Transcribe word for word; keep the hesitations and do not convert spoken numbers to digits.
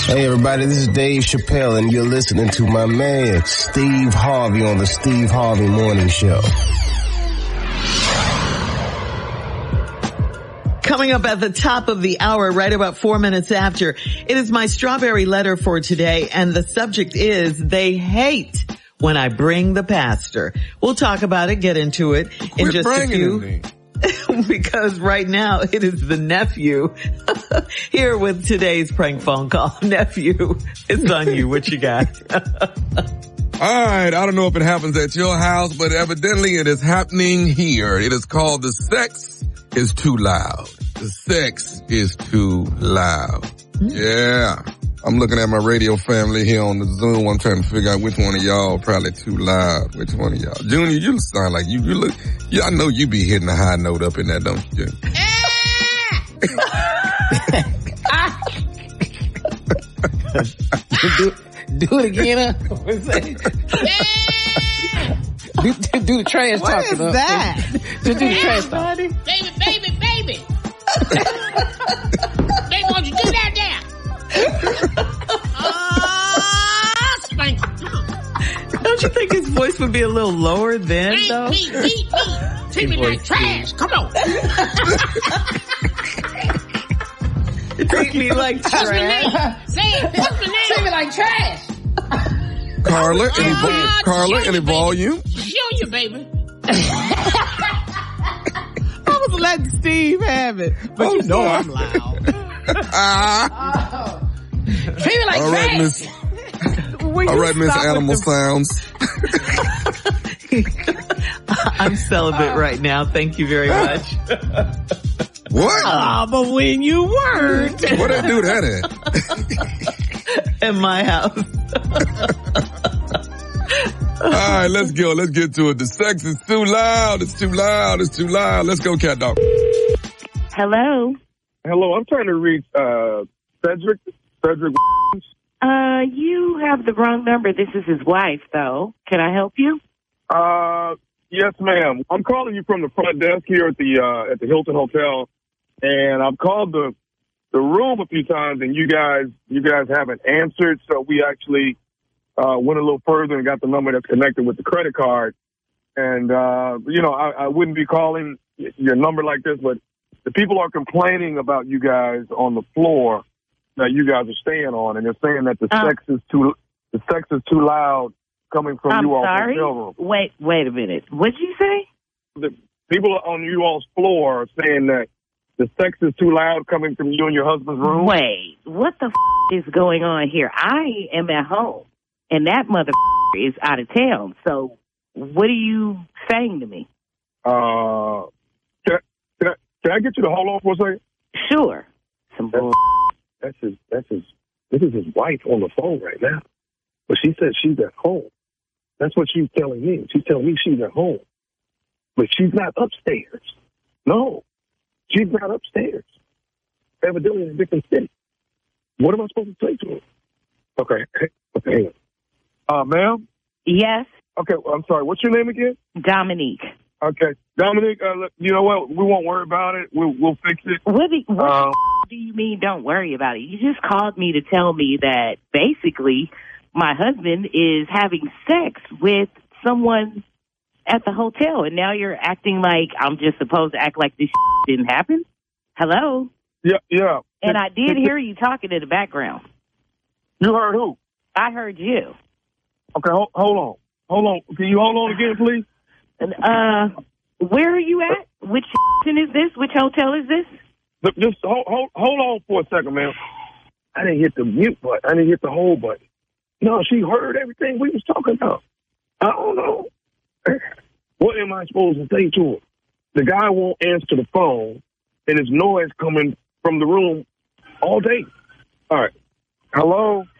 Hey everybody, this is Dave Chappelle and you're listening to my man Steve Harvey on the Steve Harvey Morning Show. Coming up at the top of the hour, right about four minutes after, it is my strawberry letter for today, and the subject is they hate when I bring the pastor. We'll talk about it, get into it Quit in just a few. Because right now it is the nephew here with today's prank phone call. Nephew, it's on you. What you got? All right, I don't know if it happens at your house, but evidently it is happening here. It is called the sex is too loud. The sex is too loud. Mm-hmm. Yeah. I'm looking at my radio family here on the Zoom. I'm trying to figure out which one of y'all probably too loud. Which one of y'all? Junior, you sound like you, you look, yeah, I know you be hitting a high note up in there, don't you, Junior? do, do it again, huh? do, do, do the trash what talking. What is that? Do, do the trash talking. Baby, baby, baby. They want you to do that now. Ah, spank. Don't you think his voice would be a little lower then, Beat, though? beat, beat, beat. Treat me like trash. Come on. Treat me like trash. Say it. What's my name? Treat me like trash. Carla, any, vo- Carla, any volume? Junior, baby. I was letting Steve have it, but oh, you know sorry. I'm loud. uh, Treat me like all right, trash. Miss. All right, Miss Animal the... Sounds. I'm celibate right now. Thank you very much. What? Ah, oh, but when you weren't. Where'd I do that at? In my house. All right, let's go. Let's get to it. The sex is too loud. It's too loud. It's too loud. Let's go, cat dog. Hello. Hello. I'm trying to reach uh, Cedric. Cedric. Uh, you have the wrong number. This is his wife, though. Can I help you? Uh, yes, ma'am. I'm calling you from the front desk here at the uh, at the Hilton Hotel, and I've called the the room a few times, and you guys you guys haven't answered. So we actually uh, went a little further and got the number that's connected with the credit card. And uh, you know, I, I wouldn't be calling your number like this, but the people are complaining about you guys on the floor that you guys are staying on, and they're saying that the uh, sex is too the sex is too loud coming from I'm you all's sorry? hotel room. Wait, wait a minute. What'd you say? The people on you all's floor are saying that the sex is too loud coming from you and your husband's room. Wait, what the f- is going on here? I am at home, and that mother f- is out of town. So, what are you saying to me? Uh, can I, can I, can I get you to hold on for a second? Sure. Some bull. That's his, that's his, this is his wife on the phone right now. But she said she's at home. That's what she's telling me. She's telling me she's at home. But she's not upstairs. No, she's not upstairs. Evidently in a different city. What am I supposed to say to her? Okay, okay, hang on. Uh, ma'am? Yes? Okay, well, I'm sorry. What's your name again? Dominique. Okay. Dominique, uh, you know what? We won't worry about it. We'll, we'll fix it. What, do, what uh, do you mean don't worry about it? You just called me to tell me that basically my husband is having sex with someone at the hotel, and now you're acting like I'm just supposed to act like this didn't happen? Hello? Yeah, yeah. And I did hear you talking in the background. You heard who? I heard you. Okay, hold, hold on. Hold on. Can you hold on again, please? Uh, where are you at? Which is this? Which hotel is this? Just hold, hold, hold on for a second, man. I didn't hit the mute button. I didn't hit the hold button. No, she heard everything we was talking about. I don't know. What am I supposed to say to her? The guy won't answer the phone, and there's noise coming from the room all day. All right. Hello?